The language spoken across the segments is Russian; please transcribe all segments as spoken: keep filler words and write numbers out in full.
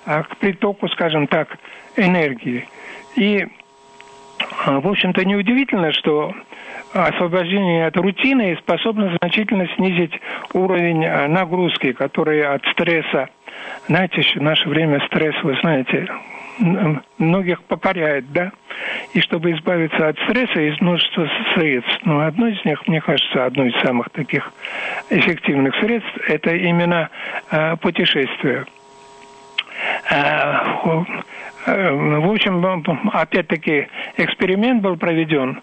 к притоку, скажем так, энергии. И, в общем-то, неудивительно, что освобождение от рутины способно значительно снизить уровень нагрузки, который от стресса, знаете, в наше время стресс, вы знаете, многих покоряет, да? И чтобы избавиться от стресса, есть множество средств. Но одно из них, мне кажется, одно из самых таких эффективных средств, это именно э, путешествие. Э, В общем, опять-таки, эксперимент был проведен,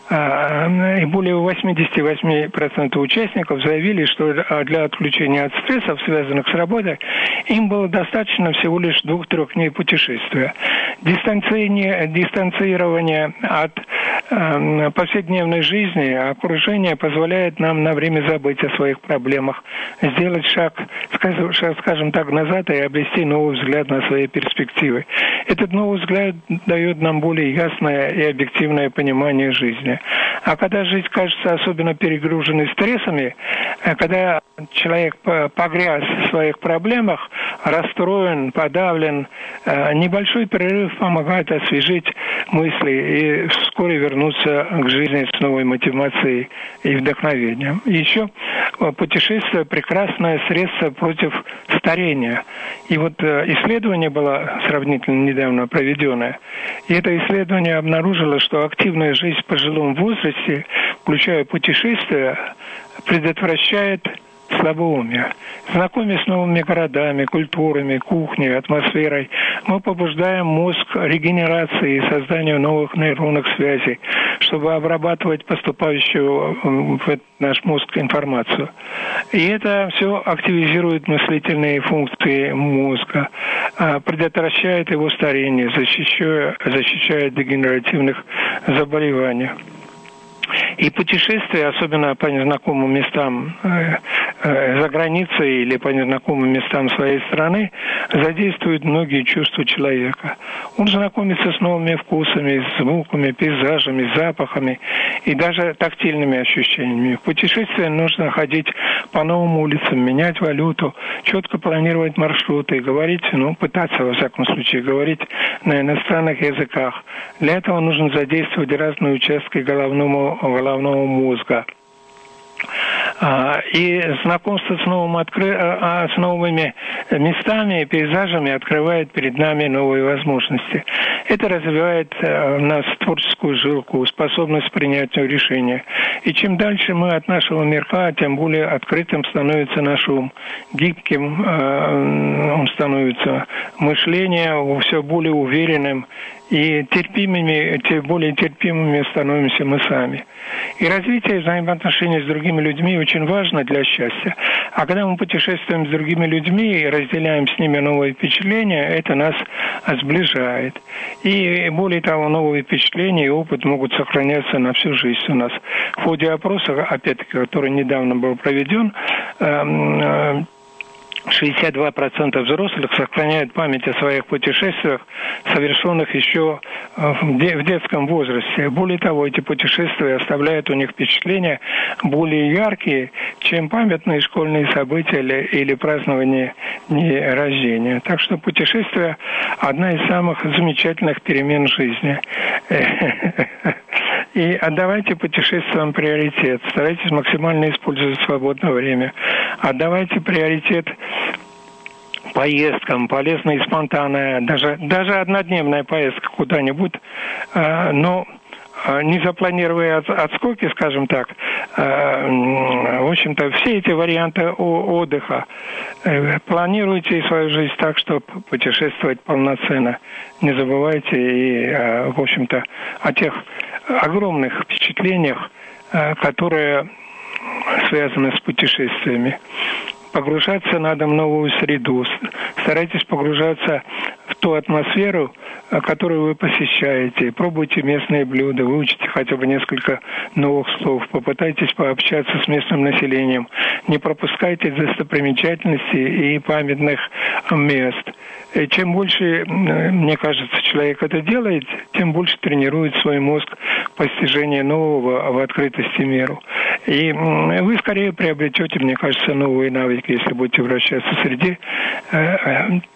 и более восемьдесят восемь процентов участников заявили, что для отключения от стрессов, связанных с работой, им было достаточно всего лишь двух-трех дней путешествия. Дистанцирование от повседневной жизни, окружения позволяет нам на время забыть о своих проблемах, сделать шаг, скажем так, назад и обрести новый взгляд на свои перспективы. Этот новый взгляд дает нам более ясное и объективное понимание жизни. А когда жизнь кажется особенно перегруженной стрессами, когда человек погряз в своих проблемах, расстроен, подавлен, небольшой перерыв помогает освежить мысли и вскоре вернуться к жизни с новой мотивацией и вдохновением. И еще путешествие – прекрасное средство против старения. И вот исследование было сравнительно недавно проведенное. И это исследование обнаружило, что активная жизнь в пожилом возрасте, включая путешествия, предотвращает слабоумие. Знакомясь с новыми городами, культурами, кухней, атмосферой, мы побуждаем мозг регенерации и созданию новых нейронных связей, чтобы обрабатывать поступающую в наш мозг информацию. И это все активизирует мыслительные функции мозга, предотвращает его старение, защищая, защищая от дегенеративных заболеваний. И путешествия, особенно по незнакомым местам э, э, за границей или по незнакомым местам своей страны, задействуют многие чувства человека. Он знакомится с новыми вкусами, звуками, пейзажами, запахами и даже тактильными ощущениями. В путешествии нужно ходить по новым улицам, менять валюту, четко планировать маршруты, говорить, ну, пытаться, во всяком случае, говорить на иностранных языках. Для этого нужно задействовать разные участки головного головного мозга. И знакомство с, новым откры... с новыми местами и пейзажами открывает перед нами новые возможности. Это развивает в нас творческую жилку, способность к принятию решения. И чем дальше мы от нашего мирка, тем более открытым становится наш ум, гибким он становится, мышление все более уверенным, и терпимыми, более терпимыми становимся мы сами. И развитие взаимоотношений с другими людьми очень важно для счастья. А когда мы путешествуем с другими людьми и разделяем с ними новые впечатления, это нас сближает. И более того, новые впечатления и опыт могут сохраняться на всю жизнь у нас. В ходе опроса, опять-таки, который недавно был проведен, шестьдесят два процента взрослых сохраняют память о своих путешествиях, совершенных еще в детском возрасте. Более того, эти путешествия оставляют у них впечатления более яркие, чем памятные школьные события или, или празднование дней рождения. Так что путешествие – одна из самых замечательных перемен жизни. И отдавайте путешествиям приоритет. Старайтесь максимально использовать свободное время. Отдавайте приоритет поездкам, полезная и спонтанная, даже, даже однодневная поездка куда-нибудь, но не запланируя отскоки, скажем так, в общем-то, все эти варианты отдыха. Планируйте свою жизнь так, чтобы путешествовать полноценно. Не забывайте и, в общем-то, о тех огромных впечатлениях, которые связаны с путешествиями. Погружаться надо в новую среду. Старайтесь погружаться в ту атмосферу, которую вы посещаете. Пробуйте местные блюда, выучите хотя бы несколько новых слов. Попытайтесь пообщаться с местным населением. Не пропускайте достопримечательностей и памятных мест. И чем больше, мне кажется, человек это делает, тем больше тренирует свой мозг постижение нового в открытости миру. И вы скорее приобретете, мне кажется, новые навыки, если будете вращаться среди